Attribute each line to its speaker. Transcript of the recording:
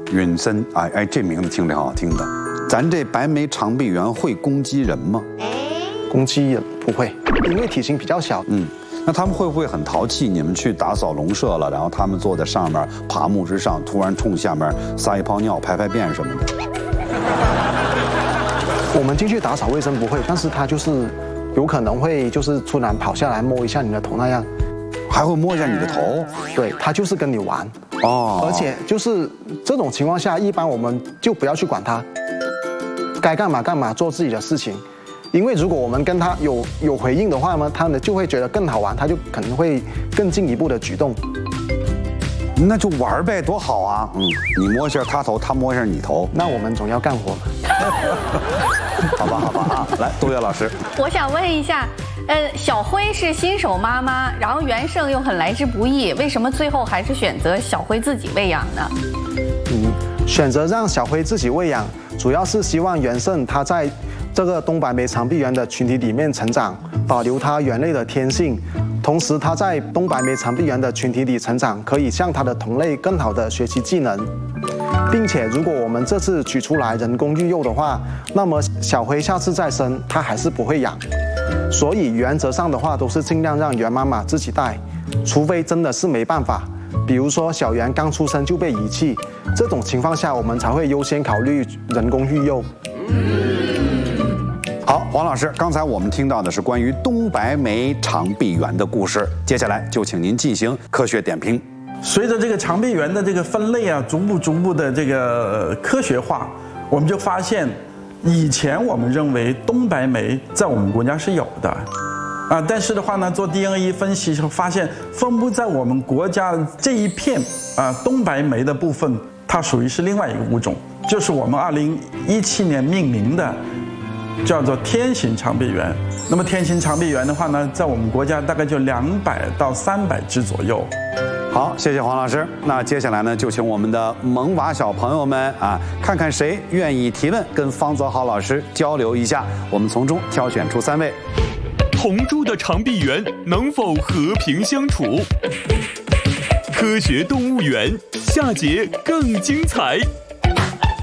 Speaker 1: 允森，哎，这名字听着好听的。咱这白眉长臂猿会攻击人吗？
Speaker 2: 攻击人不会，因为体型比较小。
Speaker 1: 那他们会不会很淘气？你们去打扫笼舍了，然后他们坐在上面爬木之上，突然冲下面撒一泡尿、排排便什么的？
Speaker 2: 我们进去打扫卫生不会，但是他就是有可能会就是突然跑下来摸一下你的头那样，
Speaker 1: 还会摸一下你的头。
Speaker 2: 对，他就是跟你玩。而且就是这种情况下，一般我们就不要去管他，该干嘛干嘛，做自己的事情。因为如果我们跟他有回应的话呢，他呢就会觉得更好玩，他就可能会更进一步的举动。
Speaker 1: 那就玩呗，多好啊！你摸一下他头，他摸一下你头，
Speaker 2: 那我们总要干活嘛。
Speaker 1: 好吧啊！来，杜月老师，
Speaker 3: 我想问一下，小辉是新手妈妈，然后袁胜又很来之不易，为什么最后还是选择小辉自己喂养呢？
Speaker 2: 选择让小辉自己喂养，主要是希望袁胜他在这个东白眉长臂猿的群体里面成长，保留他猿类的天性。同时，他在东白眉长臂猿的群体里成长，可以向他的同类更好的学习技能。并且，如果我们这次取出来人工育幼的话，那么小辉下次再生，他还是不会养。所以原则上的话，都是尽量让袁妈妈自己带，除非真的是没办法，比如说小袁刚出生就被遗弃，这种情况下，我们才会优先考虑人工育幼。
Speaker 1: 好，黄老师，刚才我们听到的是关于东白眉长臂猿的故事，接下来就请您进行科学点评。
Speaker 4: 随着这个长臂猿的这个分类啊，逐步的这个科学化，我们就发现，以前我们认为东白眉在我们国家是有的，但是的话呢，做 DNA 分析时候发现，分布在我们国家这一片东白眉的部分，它属于是另外一个物种，就是我们2017年命名的，叫做天形长臂猿。那么天形长臂猿的话呢，在我们国家大概就200到300只左右。
Speaker 1: 好，谢谢黄老师。那接下来呢，就请我们的萌娃小朋友们看看谁愿意提问，跟方泽浩老师交流一下，我们从中挑选出3位。
Speaker 5: 同株的长臂猿能否和平相处？科学动物园下节更精彩。